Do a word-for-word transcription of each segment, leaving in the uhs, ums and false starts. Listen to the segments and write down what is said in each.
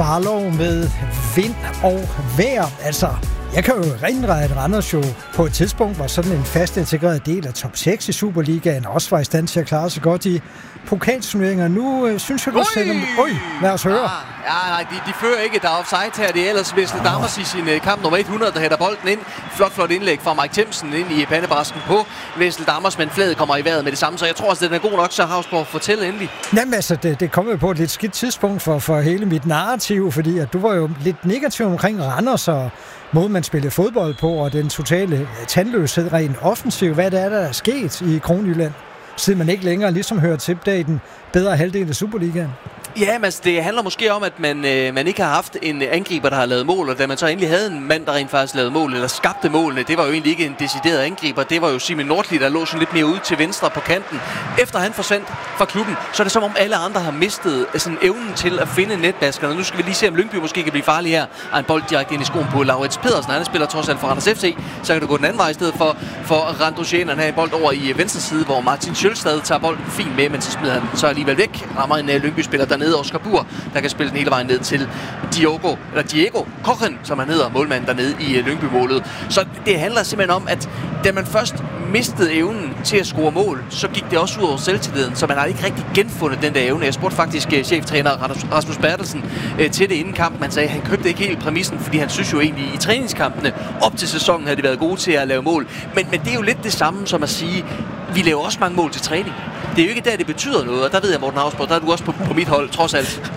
Farlov med vind og vejr. Altså, jeg kan jo indrette, at Randers jo på et tidspunkt var sådan en fast integreret del af top seks i Superligaen, og også var i stand til at klare sig godt i pokalturneringer. Nu øh, synes jeg, du sætter dem... Oj, lad os høre. Ja, ja nej, de, de fører ikke. Der er offside her. Det er ellers Vesle Dammers i sin kamp nummer hundrede, der hætter bolden ind. Flot, flot indlæg fra Mike Themsen ind i pandebrasken på Vesle Dammers, men flaget kommer i vejret med det samme. Så jeg tror også, den er god nok, så Havsborg fortælle endelig. Jamen altså, det, det kommer jo på et lidt skidt tidspunkt for, for hele mit narrativ, fordi at du var jo lidt negativ omkring Randers og måden, man spillede fodbold på, og den totale tandløshed rent offensiv. Hvad det er, der er sket i Kronjylland, siden man ikke længere ligesom hører til der i den bedre halvdel af Superligaen? Ja, men altså, det handler måske om, at man, øh, man ikke har haft en angriber, der har lavet mål, og da man så endelig havde en mand, der rent faktisk lavede mål, eller skabte målene, det var jo egentlig ikke en decideret angriber, det var jo Simon Nordli, der lå sådan lidt mere ude til venstre på kanten. Efter han forsvandt fra klubben, så er det som om alle andre har mistet sådan evnen til at finde netbaskerne. Nu skal vi lige se, om Lyngby måske kan blive farlig her. Og en bold direkte ind i skoen på Laurits Pedersen, han spiller trods alt for Randers F C, så kan du gå den anden vej i stedet for, for Randrusian. Han har en bold over i venstre side, hvor Martin Sjølstad tager bolden fint med, men så smider han så alligevel væk, rammer en Lyngby-spiller dernede, Oscar Bur, der kan spille den hele vejen ned til Diogo, eller Diego Kochen, som han hedder, målmanden dernede i Lyngby-målet. Så det handler simpelthen om, at da man først mistede evnen til at score mål, så gik det også ud over selvtilliden, så man har ikke rigtig genfundet den der evne. Jeg spurgte faktisk uh, cheftræner Rasmus Bertelsen uh, til det inden kampen. Han sagde, at han købte ikke helt præmissen, fordi han synes jo egentlig i træningskampene op til sæsonen havde de været gode til at lave mål. Men, men det er jo lidt det samme som at sige, vi laver også mange mål til træning. Det er jo ikke der, det betyder noget, og der ved jeg, Morten Havsborg, der er du også på, på mit hold, trods alt.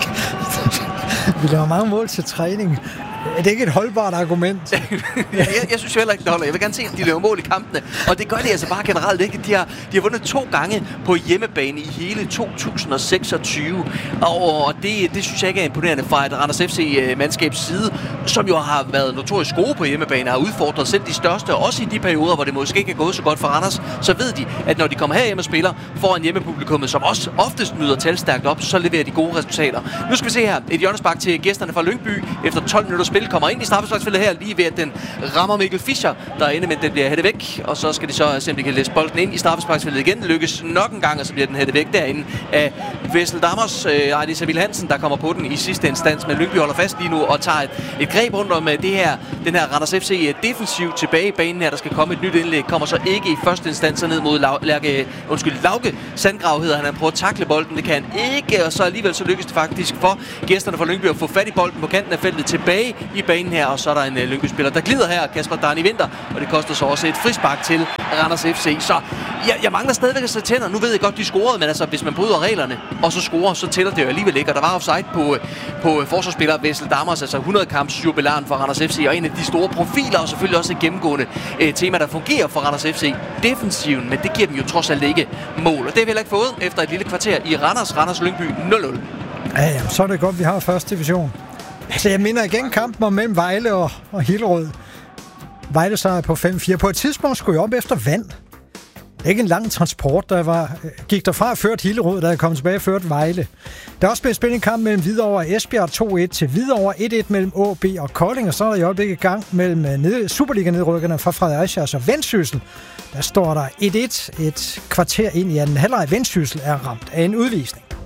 Vi laver mange mål til træning. Er det ikke et holdbart argument? jeg, jeg synes jo heller ikke, det holder. Jeg vil gerne se, at de laver mål i kampene. Og det gør de altså bare generelt ikke. De har, de har vundet to gange på hjemmebane i hele to tusind seksogtyve. Og det, det synes jeg ikke er imponerende fra et Randers F C-mandskabs side, som jo har været notorisk gode på hjemmebane, har udfordret selv de største. Også i de perioder, hvor det måske ikke er gået så godt for Randers, så ved de, at når de kommer herhjem og spiller foran hjemmepublikummet, som også oftest møder talstærkt op, så leverer de gode resultater. Nu skal vi se her. Et hjørnespark til gæsterne fra Lyngby. Efter tolv minutter spil kommer ind i straffesparksfeltet her, lige ved at den rammer Mikkel Fischer, der er inde, men den bliver hættet væk, og så skal de så se, om de kan læse bolden ind i straffesparksfeltet igen. Lykkes nok en gang, og så bliver den hættet væk derinde af Vesle Dammers. Øh, Ej, det er Savil Hansen, der kommer på den i sidste instans, men Lyngby holder fast lige nu og tager et, et greb rundt om det her, den her Randers F C defensiv tilbage i banen her. Der skal komme et nyt indlæg, kommer så ikke i første instans ned mod Lau, Lærke, undskyld, Lauke Sandgrav hedder han. Han prøver at takle bolden, det kan han ikke, og så alligevel så lykkes det faktisk for gæsterne fra Lyngby at få fat i bolden på kanten af feltet tilbage i banen her, og så er der en uh, Lyngby-spiller, der glider her, Kasper Darni Vinter, og det koster så også et frispark til Randers F C. Så jeg, jeg mangler stadigvæk at sætte tænder. Nu ved jeg godt, de scorede, men altså, hvis man bryder reglerne, og så scorer, så tæller det jo alligevel ikke. Og der var offside på, på forsvarsspiller hundrede Dammers, altså hundrede kamps jubilaren for Randers F C, og en af de store profiler, og selvfølgelig også et gennemgående uh, tema, der fungerer for Randers F C. Defensiven, men det giver dem jo trods alt ikke mål. Og det har vi heller ikke fået efter et lille kvarter i Randers. Randers Lyngby nul nul. Ja, jamen, så er det godt, vi har første division. Altså, jeg minder igen kampen om mellem Vejle og, og Hillerød. Vejle sejr på fem fire. På et tidspunkt skulle jeg op efter vand. Det er ikke en lang transport, der var, gik derfra og ført Hillerød, da jeg kom tilbage og ført Vejle. Der er også blevet spillet en kamp mellem Hvidovre og Esbjerg to et til Hvidovre, et et mellem A B og Kolding, og så er der i øjeblikket i gang mellem ned, Superliga-nedrykkerne fra Fredericia og Vendsyssel. Der står der et et, et kvarter ind i anden halvleg. Vendsyssel er ramt af en udvisning.